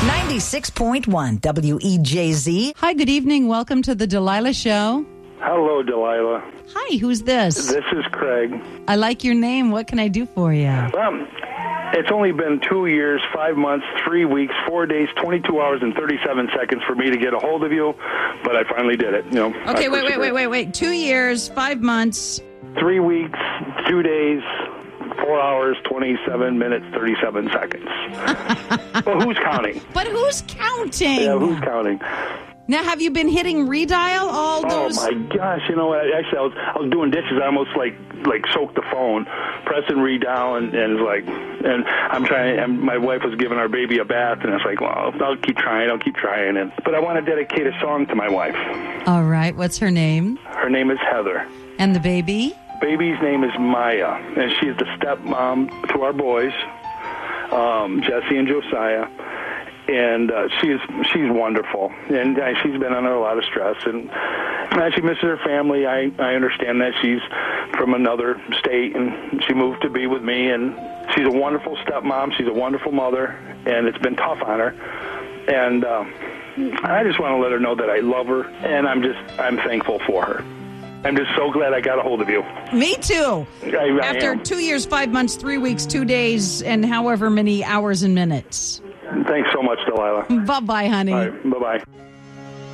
96.1 WEJZ. Hi, good evening. Welcome to the Delilah Show. Hello, Delilah. Hi, who's this? This is Craig. I like your name. What can I do for you? It's only been 2 years, 5 months, 3 weeks, 4 days, 22 hours, and 37 seconds for me to get a hold of you, but I finally did it. Okay, wait. 2 years, 5 months. 3 weeks, 2 days, 4 hours, 27 minutes, 37 seconds. Well, who's counting? But who's counting? Yeah, who's counting? Now, have you been hitting redial all those? Oh, my gosh. You know what? Actually, I was doing dishes. I almost, like soaked the phone, pressing redial, and I'm trying, and my wife was giving our baby a bath, and it's like, well, I'll keep trying. But I want to dedicate a song to my wife. All right. What's her name? Her name is Heather. And the baby? Baby's name is Maya, and she's the stepmom to our boys, Jesse and Josiah. And she's wonderful, and she's been under a lot of stress, and she misses her family. I understand that she's from another state, and she moved to be with me, and she's a wonderful stepmom. She's a wonderful mother, and it's been tough on her. And I just want to let her know that I love her, and I'm thankful for her. I'm just so glad I got a hold of you. Me too. I After am. 2 years, 5 months, 3 weeks, 2 days, and however many hours and minutes. Thanks so much, Delilah. Bye-bye, honey. All right, bye-bye.